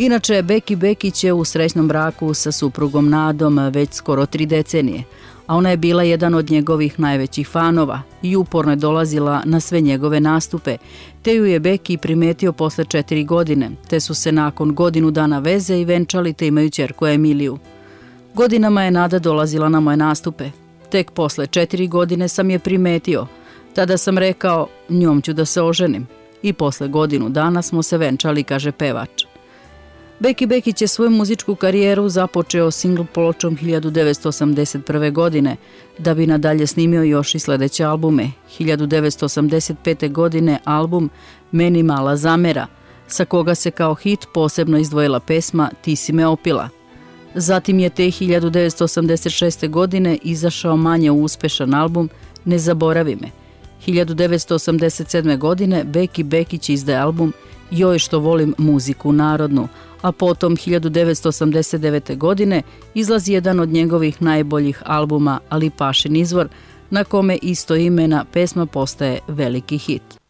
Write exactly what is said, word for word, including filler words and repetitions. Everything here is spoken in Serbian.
Inače, Beki Bekić je u srećnom braku sa suprugom Nadom već skoro tri decenije, a ona je bila jedan od njegovih najvećih fanova i uporno je dolazila na sve njegove nastupe, te ju je Beki primetio posle četiri godine, te su se nakon godinu dana veze i venčali te imaju ćerku Emiliju. Godinama je Nada dolazila na moje nastupe. Tek posle četiri godine sam je primetio. Tada sam rekao, njom ću da se oženim. I posle godinu dana smo se venčali, kaže pevač. Beki Bekić je svoju muzičku karijeru započeo singl pločom hiljadu devetsto osamdeset prve. godine, da bi nadalje snimio još i sledeće albume. hiljadu devetsto osamdeset pete. godine album Meni mala zamera, sa koga se kao hit posebno izdvojila pesma Ti si me opila. Zatim je te hiljadu devetsto osamdeset šeste. godine izašao manje uspešan album Ne zaboravi me. hiljadu devetsto osamdeset sedme. godine Beki Bekić izdaje album Joj što volim muziku narodnu, a potom hiljadu devetsto osamdeset devete. godine izlazi jedan od njegovih najboljih albuma Ali Pašin izvor, na kome istoimena pesma postaje veliki hit.